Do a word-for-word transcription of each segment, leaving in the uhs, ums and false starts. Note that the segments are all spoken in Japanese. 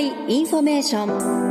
災インフォメーショ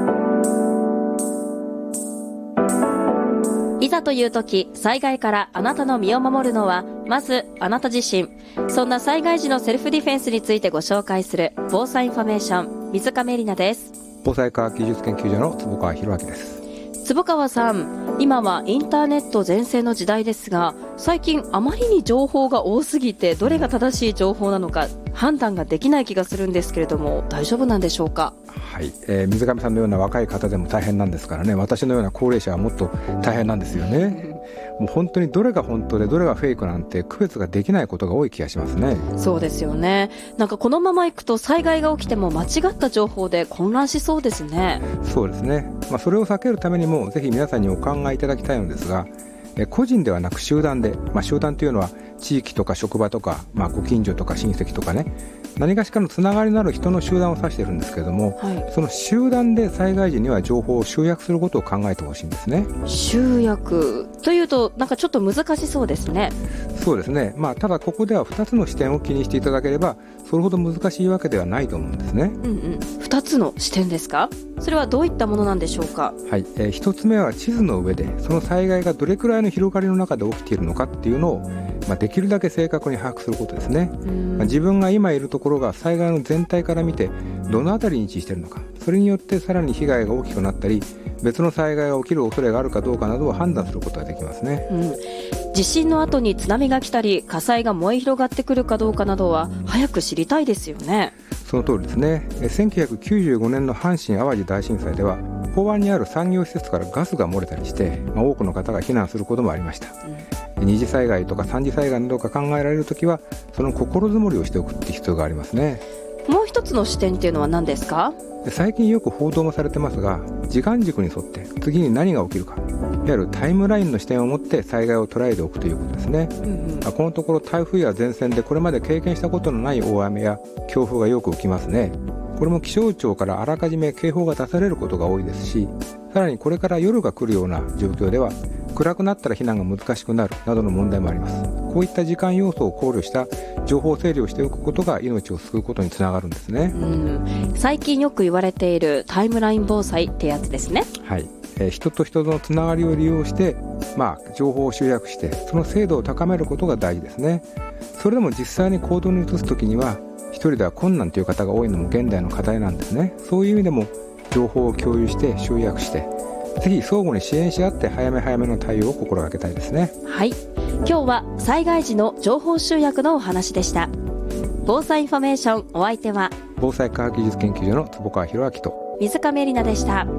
ン。いざという時、災害からあなたの身を守るのはまずあなた自身。そんな災害時のセルフディフェンスについてご紹介する防災インフォメーション、水亀里奈です。 防災科学技術研究所の坪川博明です。 坪川さん、今はインターネット全盛の時代ですが、最近あまりに情報が多すぎてどれが正しい情報なのか判断ができない気がするんですけれども、大丈夫なんでしょうか？ はい、えー、水上さんのような若い方でも大変なんですからね。私のような高齢者はもっと大変なんですよね。もう本当にどれが本当でどれがフェイクなんて区別ができないことが多い気がしますね。 そうですよね。なんかこのままいくと災害が起きても間違った情報で混乱しそうですね。 そうですね、まあ、それを避けるためにもぜひ皆さんにお考えいただきたいのですが、え個人ではなく集団で、まあ、集団というのは地域とか職場とか、まあ、ご近所とか親戚とかね、何かしかのつながりのある人の集団を指しているんですけれども、はい、その集団で災害時には情報を集約することを考えてほしいんですね。 集約というとなんかちょっと難しそうですね。 そうですね、まあ、ただここではふたつの視点を気にしていただければそれほど難しいわけではないと思うんですね。 うんうん、ふたつの視点ですか？それはどういったものなんでしょうか？ はい、えー、ひとつめは地図の上でその災害がどれくらいの広がりの中で起きているのかっていうのを、まあ、できるだけ正確に把握することですね。まあ、自分が今いるところが災害の全体から見てどのあたりに位置しているのか、それによってさらに被害が大きくなったり別の災害が起きる恐れがあるかどうかなどを判断することができますね。 うん、地震の後に津波が来たり火災が燃え広がってくるかどうかなどは早く知りたいですよね。 その通りですね。せんきゅうひゃくきゅうじゅうごねんの阪神・淡路大震災では港湾にある産業施設からガスが漏れたりして、まあ、多くの方が避難することもありました。うん、二次災害とか三次災害などが考えられるときはその心づもりをしておくって必要がありますね。 もう一つの視点っていうのは何ですか？ 最近よく報道もされてますが、時間軸に沿って次に何が起きるか、いわゆるタイムラインの視点を持って災害を捉えておくということですね。うんうん、このところ台風や前線でこれまで経験したことのない大雨や強風がよく起きますね。これも気象庁からあらかじめ警報が出されることが多いですし、さらにこれから夜が来るような状況では暗くなったら避難が難しくなるなどの問題もあります。こういった時間要素を考慮した情報整理をしておくことが命を救うことにつながるんですね。 うん、最近よく言われているタイムライン防災ってやつですね。 はい、えー、人と人とのつながりを利用して、まあ、情報を集約してその精度を高めることが大事ですね。それでも実際に行動に移すときには一人では困難という方が多いのも現代の課題なんですね。そういう意味でも情報を共有して集約してぜひ相互に支援し合って早め早めの対応を心がけたいですね。 はい、今日は災害時の情報集約のお話でした。防災インフォメーション、お相手は防災科学技術研究所の坪川博明と水亀里奈でした。